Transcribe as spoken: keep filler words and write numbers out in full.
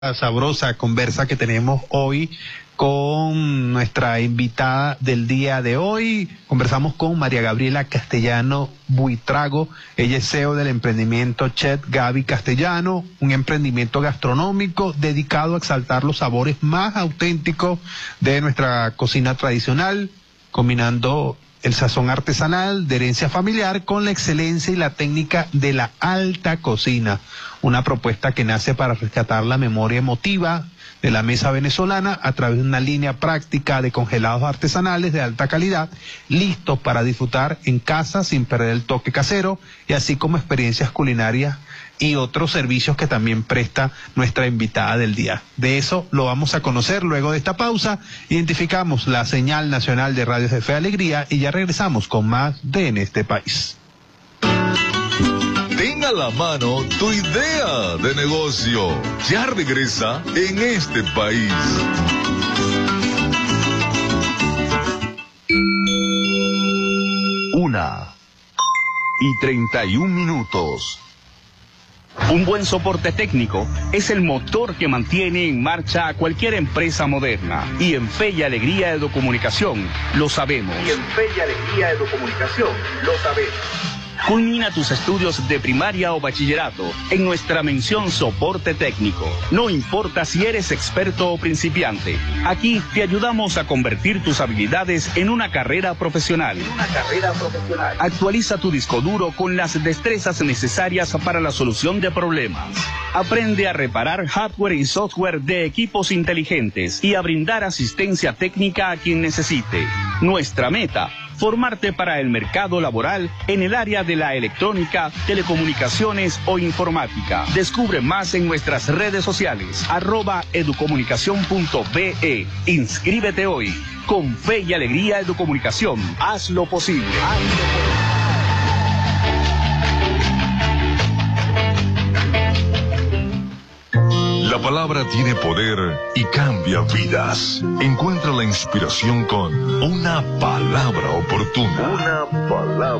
Sabrosa conversa que tenemos hoy con nuestra invitada del día de hoy. Conversamos con María Gabriela Castellano Buitrago. Ella es C E O del emprendimiento Chef Gaby Castellano, un emprendimiento gastronómico dedicado a exaltar los sabores más auténticos de nuestra cocina tradicional, combinando el sazón artesanal de herencia familiar con la excelencia y la técnica de la alta cocina. Una propuesta que nace para rescatar la memoria emotiva de la mesa venezolana a través de una línea práctica de congelados artesanales de alta calidad, listos para disfrutar en casa sin perder el toque casero, y así como experiencias culinarias y otros servicios que también presta nuestra invitada del día. De eso lo vamos a conocer luego de esta pausa. Identificamos la señal nacional de Radios de Fe y Alegría y ya regresamos con más de En Este País. Ten a la mano tu idea de negocio. Ya regresa En Este País. Una y treinta y un minutos. Un buen soporte técnico es el motor que mantiene en marcha a cualquier empresa moderna. Y en Fe y Alegría Educomunicación lo sabemos. Y en Fe y Alegría Educomunicación lo sabemos. Culmina tus estudios de primaria o bachillerato en nuestra mención soporte técnico. No importa si eres experto o principiante, aquí te ayudamos a convertir tus habilidades en una carrera profesional. En una carrera profesional. Actualiza tu disco duro con las destrezas necesarias para la solución de problemas. Aprende a reparar hardware y software de equipos inteligentes y a brindar asistencia técnica a quien necesite. Nuestra meta: formarte para el mercado laboral en el área de la electrónica, telecomunicaciones o informática. Descubre más en nuestras redes sociales, arroba educomunicación punto be. Inscríbete hoy. Con Fe y Alegría Educomunicación, haz lo posible. La palabra tiene poder y cambia vidas. Encuentra la inspiración con una palabra oportuna. Una palabra